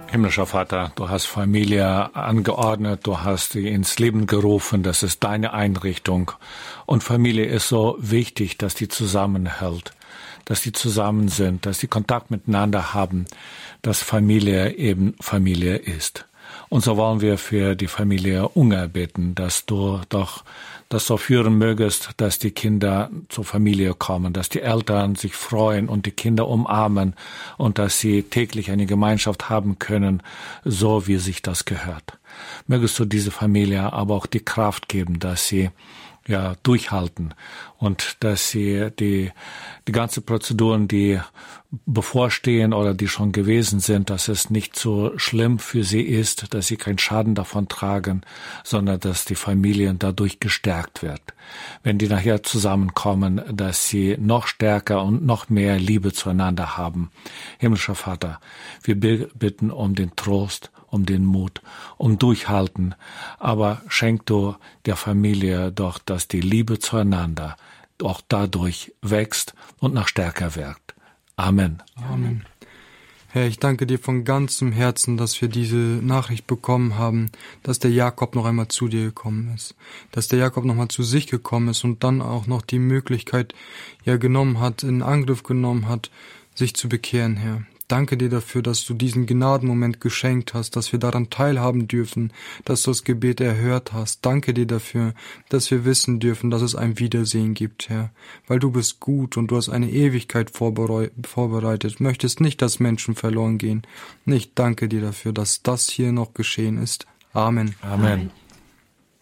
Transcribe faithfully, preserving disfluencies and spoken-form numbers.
Himmlischer Vater, du hast Familie angeordnet, du hast sie ins Leben gerufen, das ist deine Einrichtung. Und Familie ist so wichtig, dass die zusammenhält, dass die zusammen sind, dass die Kontakt miteinander haben, dass Familie eben Familie ist. Und so wollen wir für die Familie Unger beten, dass du doch das so führen mögest, dass die Kinder zur Familie kommen, dass die Eltern sich freuen und die Kinder umarmen und dass sie täglich eine Gemeinschaft haben können, so wie sich das gehört. Mögest du diese Familie aber auch die Kraft geben, dass sie ja durchhalten und dass sie die die ganze Prozeduren, die bevorstehen oder die schon gewesen sind, dass es nicht so schlimm für sie ist, dass sie keinen Schaden davon tragen, sondern dass die Familien dadurch gestärkt wird. Wenn die nachher zusammenkommen, dass sie noch stärker und noch mehr Liebe zueinander haben. Himmlischer Vater, wir bitten um den Trost, um den Mut, um Durchhalten, aber schenk du der Familie doch, dass die Liebe zueinander auch dadurch wächst und noch stärker wird. Amen. Amen. Herr, ich danke dir von ganzem Herzen, dass wir diese Nachricht bekommen haben, dass der Jakob noch einmal zu dir gekommen ist, dass der Jakob noch mal zu sich gekommen ist und dann auch noch die Möglichkeit ja genommen hat, in Angriff genommen hat, sich zu bekehren, Herr. Danke dir dafür, dass du diesen Gnadenmoment geschenkt hast, dass wir daran teilhaben dürfen, dass du das Gebet erhört hast. Danke dir dafür, dass wir wissen dürfen, dass es ein Wiedersehen gibt, Herr. Weil du bist gut und du hast eine Ewigkeit vorbereitet, möchtest nicht, dass Menschen verloren gehen. Ich danke dir dafür, dass das hier noch geschehen ist. Amen. Amen.